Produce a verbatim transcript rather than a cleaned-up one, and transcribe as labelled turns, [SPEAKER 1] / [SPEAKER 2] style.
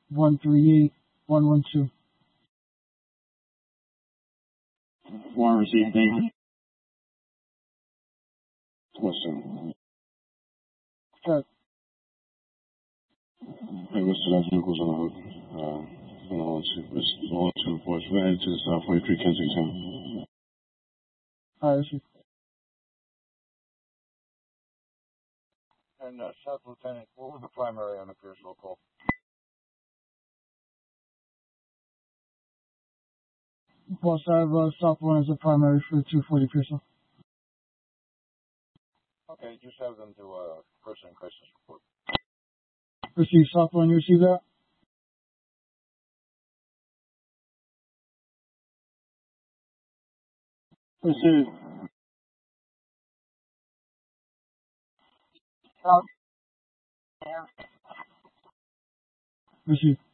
[SPEAKER 1] one three eight one one two.
[SPEAKER 2] One received, thank you. Question.
[SPEAKER 1] Check.
[SPEAKER 2] Hey, what's the last vehicles on the hood? Uh, on to, it's on to the force. We're headed to the South forty-three Kensington.
[SPEAKER 1] Alright, receive.
[SPEAKER 3] And uh, South Lieutenant, what was the primary on the Pierceville call?
[SPEAKER 1] Boss, I have uh, South one as a primary for two forty Pierceville.
[SPEAKER 3] Okay, just have them do a person in crisis report.
[SPEAKER 1] Receive South one, you receive that?
[SPEAKER 2] Receive.
[SPEAKER 1] Receive.